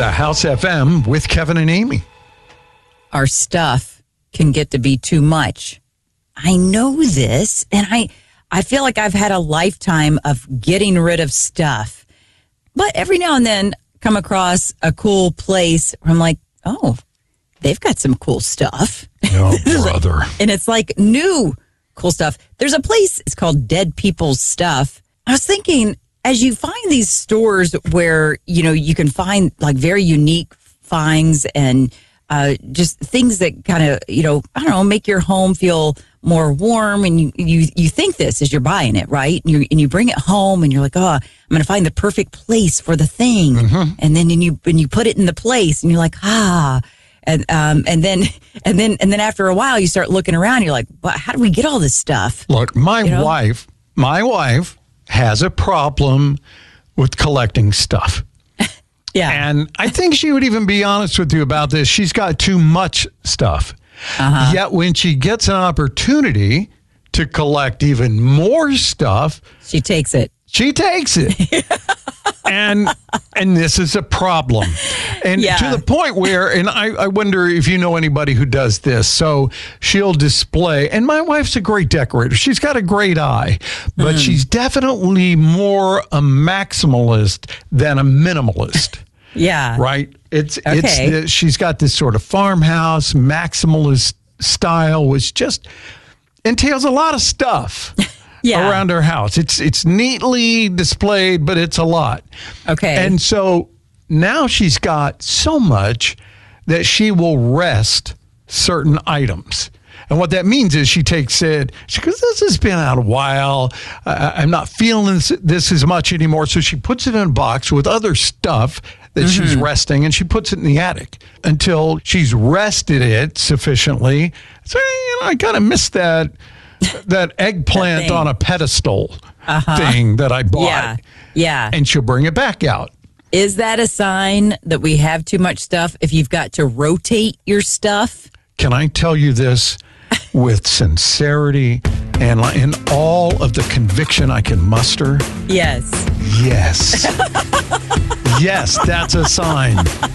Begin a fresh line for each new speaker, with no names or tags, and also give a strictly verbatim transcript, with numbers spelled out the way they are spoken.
The House F M with Kevin and Amy.
Our stuff can get to be too much. I know this, and I I feel like I've had a lifetime of getting rid of stuff. But every now and then come across a cool place where I'm like, oh, they've got some cool stuff.
Oh, brother.
And it's like new cool stuff. There's a place, it's called Dead People's Stuff. I was thinking, as you find these stores where, you know, you can find like very unique finds and uh, just things that kind of, you know, I don't know, make your home feel more warm. And you, you, you think this as you're buying it, right? And you, and you bring it home and you're like, oh, I'm going to find the perfect place for the thing. Mm-hmm. And then and you, and you put it in the place and you're like, ah, and, um, and then, and then, and then after a while you start looking around, you're like, well, how do we get all this stuff?
Look, my
you know?
wife, my wife has a problem with collecting stuff.
Yeah.
And I think she would even be honest with you about this. She's got too much stuff. Uh-huh. Yet when she gets an opportunity to collect even more stuff,
she takes it.
She takes it. and and this is a problem. And
yeah.
to the point where, and I, I wonder if you know anybody who does this. So she'll display, and my wife's a great decorator. She's got a great eye, but mm. she's definitely more a maximalist than a minimalist.
Yeah.
Right? It's
okay.
it's the, she's got this sort of farmhouse maximalist style, which just entails a lot of stuff. Yeah. Around her house. It's it's neatly displayed, but it's a lot.
Okay.
And so now she's got so much that she will rest certain items. And what that means is she takes it, she goes, this has been out a while. Uh, I'm not feeling this, this as much anymore. So she puts it in a box with other stuff that mm-hmm. she's resting, and she puts it in the attic until she's rested it sufficiently. So, you know, I kind of miss that. That eggplant that on a pedestal uh-huh. thing that I bought.
Yeah, yeah.
And she'll bring it back out.
Is that a sign that we have too much stuff if you've got to rotate your stuff?
Can I tell you this with sincerity and in all of the conviction I can muster?
Yes.
Yes. Yes, that's a sign.